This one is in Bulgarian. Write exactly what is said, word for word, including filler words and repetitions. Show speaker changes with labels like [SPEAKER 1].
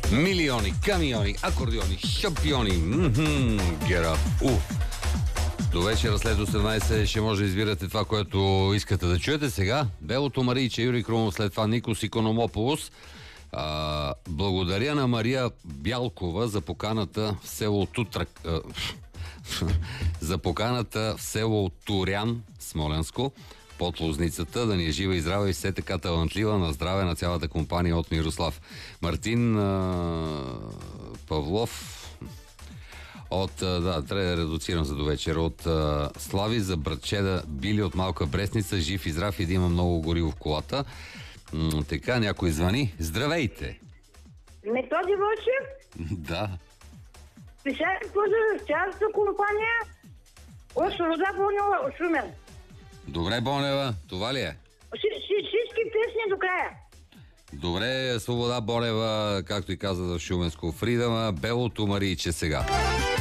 [SPEAKER 1] Милиони, камиони, акордеони, шампиони. Мхм, get up. Уф. До вечера след осемнайсет ще може да избирате това, което искате да чуете сега. Белото Марийче, Юрий Крумов, след това Никос Икономополос. А, благодаря на Мария Бялкова за поканата в село Тутрак... А, за поканата в село Турян, Смолянско, под Лозницата, да ни е жива и здрава и все така талантлива, на здраве на цялата компания от Мирослав. Мартин а, Павлов от, да, трябва да редуцирам за до вечера, от а, Слави за братчеда Били от Малка Брестница, жив и здрав и да има много гориво в колата. М- така, някой звъни. Здравейте!
[SPEAKER 2] Методи Вълчев?
[SPEAKER 1] Да.
[SPEAKER 2] Специален поздрав за цялата компания от Свобода Бонева от Шумен.
[SPEAKER 1] Добре, Бонева, това ли е?
[SPEAKER 2] Всички песни до края.
[SPEAKER 1] Добре, Свобода Бонева, както и каза за Шуменско, Фридама, Белото Марийче сега.